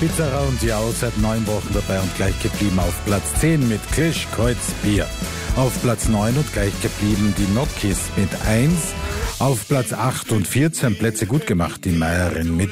Pizza und Jau seit 9 Wochen dabei und gleich geblieben auf Platz 10 mit Klisch Kreuz Bier. Auf Platz 9 und gleich geblieben die Nokis mit 1. Auf Platz 8 und 14 Plätze gut gemacht, die Meierin mit